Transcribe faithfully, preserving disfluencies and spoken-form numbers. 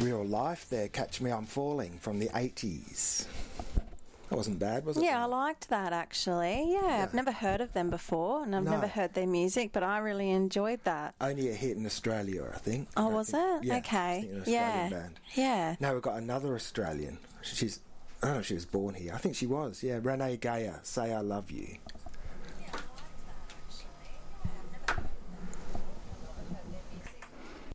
real life there, Catch Me I'm Falling from the eighties. That wasn't bad, was it? Yeah, I liked that actually. Yeah, Yeah. I've never heard of them before, and I've No. never heard their music, but I really enjoyed that. Only a hit in Australia, I think. I Oh, don't was think- it? Yeah, Okay. I think an Australian Yeah. band. Yeah. Now we've got another Australian. She's, I don't know if she was born here. I think she was, yeah. Renee Gayer, Say I Love You.